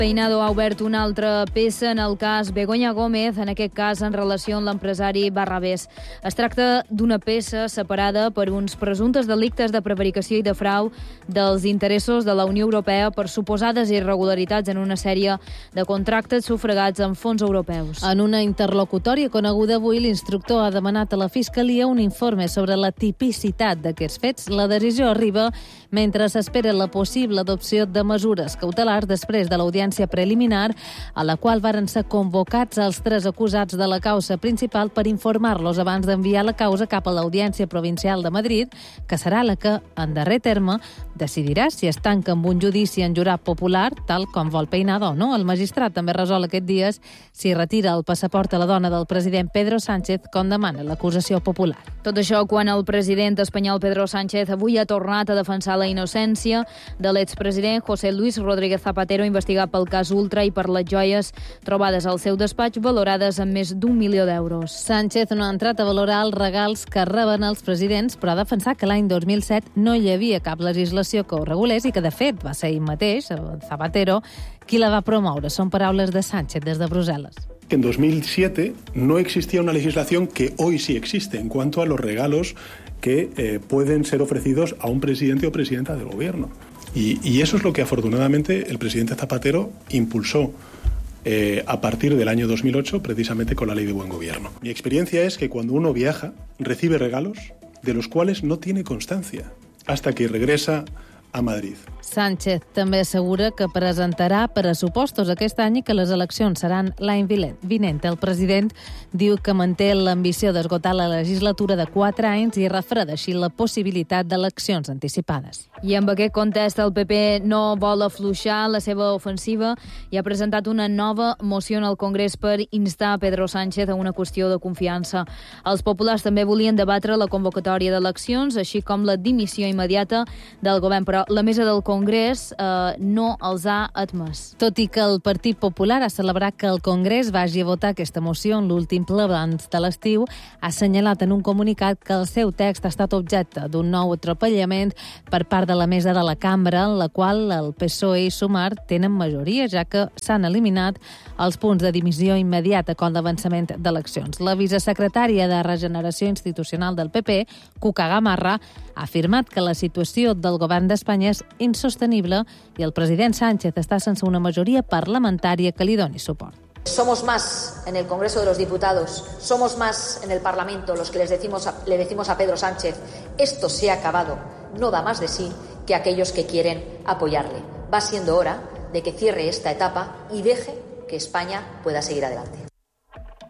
Peinado ha obert una altra peça en el cas Begoña Gómez, en aquest cas en relació amb l'empresari Barrabés. Es tracta d'una peça separada per uns presumptes delictes de prevaricació i de frau dels interessos de la Unió Europea per suposades irregularitats en una sèrie de contractes sufragats amb fons europeus. En una interlocutòria coneguda avui, l'instructor ha demanat a la Fiscalia un informe sobre la tipicitat d'aquests fets. La decisió arriba mentre s'espera la possible adopció de mesures cautelars després de l'audiència preliminar a la qual varen ser convocats els 3 acusats de la causa principal per informar-los abans d'enviar la causa cap a l'Audiència Provincial de Madrid, que serà la que, en darrer terme, decidirà si es tanca amb un judici en jurat popular, tal com vol Peinado o no. El magistrat també resol aquests dies si retira el passaport a la dona del president Pedro Sánchez, com demana l'acusació popular. Tot això quan el president espanyol Pedro Sánchez avui ha tornat a defensar la innocència de l'expresident José Luis Rodríguez Zapatero, investigat pel cas Ultra i per les joies trobades al seu despatx valorades en més d'1 milió d'euros. Sánchez no ha entrat a valorar els regals que reben els presidents, però ha defensat que l'any 2007 no hi havia cap legislació que ho regulés i que, de fet, va ser ell mateix, Zapatero, qui la va promoure. Són paraules de Sánchez des de Bruselas. En 2007 no existía una legislación que hoy sí existe en cuanto a los regalos que pueden ser ofrecidos a un presidente o presidenta del gobierno. Y eso es lo que afortunadamente el presidente Zapatero impulsó a partir del año 2008, precisamente con la Ley de Buen Gobierno. Mi experiencia es que cuando uno viaja, recibe regalos de los cuales no tiene constancia hasta que regresa a Madrid. Sánchez també assegura que presentarà pressupostos aquest any i que les eleccions seran l'any vinent. El president diu que manté l'ambició d'esgotar la legislatura de 4 anys i refreda així la possibilitat d'eleccions anticipades. I amb aquest context el PP no vol afluixar la seva ofensiva i ha presentat una nova moció en el Congrés per instar a Pedro Sánchez a una qüestió de confiança. Els populars també volien debatre la convocatòria d'eleccions, així com la dimissió immediata del govern, però la mesa del Congrés no els ha admès. Tot i que el Partit Popular ha celebrat que el Congrés vagi a votar aquesta moció en l'últim ple abans de l'estiu, ha assenyalat en un comunicat que el seu text ha estat objecte d'un nou atropellament per part de la mesa de la cambra, en la qual el PSOE i Sumar tenen majoria, ja que s'han eliminat els punts de dimissió immediata com l'avançament d'eleccions. La vicesecretària de Regeneració Institucional del PP, Cuca Gamarra, ha afirmat que la situació del govern d'Espanya és insostenible i el president Sánchez està sense una majoria parlamentària que li doni suport. Somos más en el Congreso de los Diputados, somos más en el Parlamento los que le decimos a Pedro Sánchez, esto se ha acabado, no da más de sí que aquellos que quieren apoyarle. Va siendo hora de que cierre esta etapa y deje que España pueda seguir adelante.